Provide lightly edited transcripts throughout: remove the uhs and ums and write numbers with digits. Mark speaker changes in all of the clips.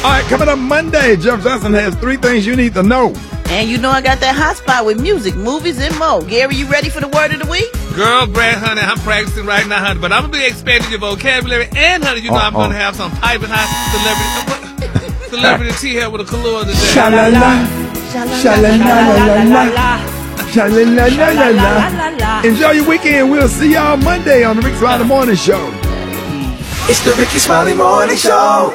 Speaker 1: All right, coming up Monday, Jeff Johnson has 3 things you need to know.
Speaker 2: And you know I got that hot spot with music, movies, and more. Gary, you ready for the word of the week?
Speaker 3: Girl, Brad, honey, I'm practicing right now, honey. But I'm going to be expanding your vocabulary. And, honey, you know I'm going to have some piping hot celebrity tea here with a Kahlua today.
Speaker 1: Sha-la-la. Sha-la-la-la-la-la. Sha-la-la-la-la-la. Enjoy your weekend. We'll see y'all Monday on the Ricky Smiley Morning Show.
Speaker 4: It's the Ricky Smiley Morning Show.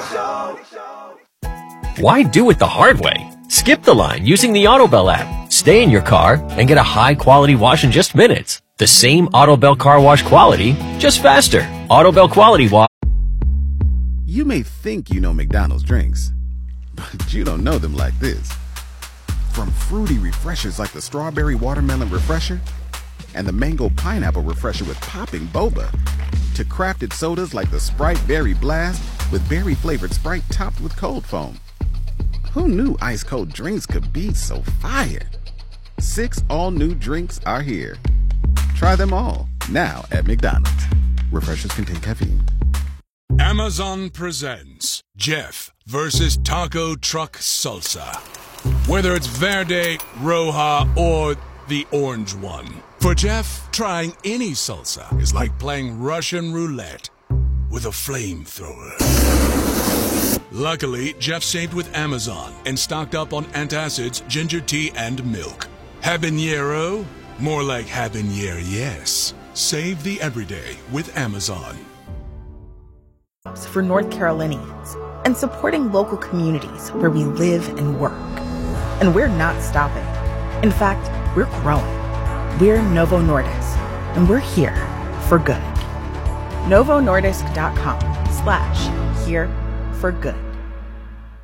Speaker 5: Why do it the hard way? Skip the line using the AutoBell app. Stay in your car and get a high-quality wash in just minutes. The same AutoBell car wash quality, just faster. AutoBell quality wash.
Speaker 6: You may think you know McDonald's drinks, but you don't know them like this. From fruity refreshers like the Strawberry Watermelon Refresher and the Mango Pineapple Refresher with popping boba, to crafted sodas like the Sprite Berry Blast with berry-flavored Sprite topped with cold foam. Who knew ice-cold drinks could be so fire? 6 all-new drinks are here. Try them all, now at McDonald's. Refreshers contain caffeine.
Speaker 7: Amazon presents Jeff versus Taco Truck Salsa. Whether it's Verde, Roja, or the orange one. For Jeff, trying any salsa is like playing Russian roulette with a flamethrower. Luckily, Jeff saved with Amazon and stocked up on antacids, ginger tea, and milk. Habanero? More like habanero, yes. Save the everyday with Amazon.
Speaker 8: For North Carolinians and supporting local communities where we live and work. And we're not stopping. In fact, we're growing. We're Novo Nordisk, and we're here for good. NovoNordisk.com/here for good.